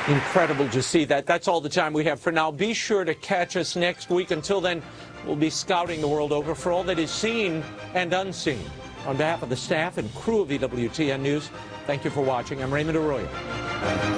Incredible to see that. That's all the time we have for now. Be sure to catch us next week. Until then, we'll be scouting the world over for all that is seen and unseen. On behalf of the staff and crew of EWTN News, thank you for watching. I'm Raymond Arroyo.